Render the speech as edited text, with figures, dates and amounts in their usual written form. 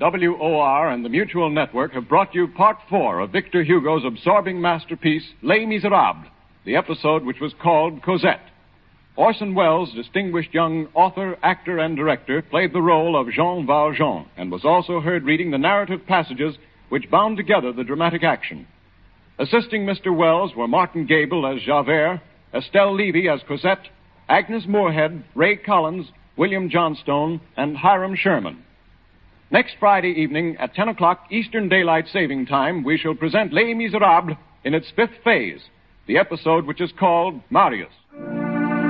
WOR and the Mutual Network have brought you Part 4 of Victor Hugo's absorbing masterpiece, Les Miserables, the episode which was called Cosette. Orson Welles, distinguished young author, actor, and director, played the role of Jean Valjean and was also heard reading the narrative passages which bound together the dramatic action. Assisting Mr. Welles were Martin Gable as Javert, Estelle Levy as Cosette, Agnes Moorehead, Ray Collins, William Johnstone, and Hiram Sherman. Next Friday evening at 10 o'clock Eastern Daylight Saving Time, we shall present Les Miserables in its fifth phase, the episode which is called Marius.